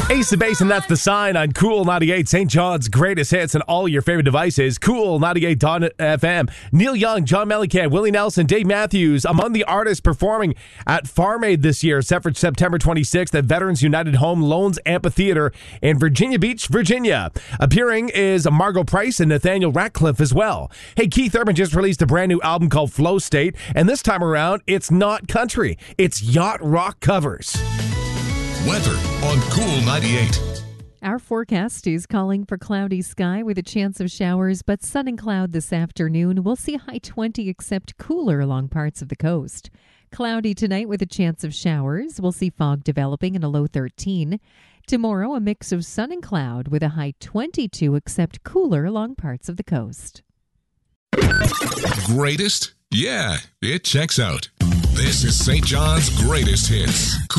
Ace of Base, and that's the sign on Cool 98, St. John's greatest hits and all your favorite devices. Cool 98.fm. Neil Young, John Mellencamp, Willie Nelson, Dave Matthews, among the artists performing at Farm Aid this year, set for September 26th at Veterans United Home Loans Amphitheater in Virginia Beach, Virginia. Appearing is Margot Price and Nathaniel Ratcliffe as well. Hey, Keith Urban just released a brand new album called Flow State, and this time around, it's not country. It's yacht rock covers. Weather on Cool 98. Our forecast is calling for cloudy sky with a chance of showers, but sun and cloud this afternoon. We'll see a high 20 except cooler along parts of the coast. Cloudy tonight with a chance of showers. We'll see fog developing and a low 13. Tomorrow, a mix of sun and cloud with a high 22 except cooler along parts of the coast. Greatest? Yeah, it checks out. This is St. John's greatest hits.